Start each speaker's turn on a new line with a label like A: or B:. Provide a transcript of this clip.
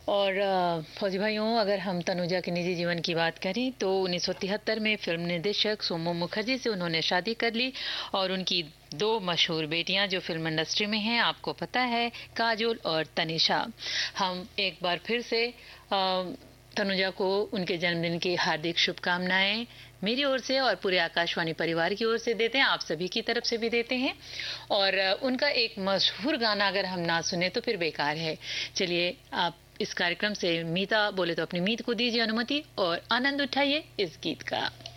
A: और फौजी भाइयों, अगर हम तनुजा के निजी जीवन की बात करें तो 1973 में फिल्म निर्देशक सोमू मुखर्जी से उन्होंने शादी कर ली और उनकी दो मशहूर बेटियां जो फिल्म इंडस्ट्री में हैं, आपको पता है, काजोल और तनिषा। हम एक बार फिर से तनुजा को उनके जन्मदिन की हार्दिक शुभकामनाएं मेरी ओर से और पूरे आकाशवाणी परिवार की ओर से देते हैं, आप सभी की तरफ से भी देते हैं। और उनका एक मशहूर गाना अगर हम ना सुने तो फिर बेकार है। चलिए, आप इस कार्यक्रम से मीता बोले तो अपनी मीत को दीजिए अनुमति और आनंद उठाइए इस गीत का।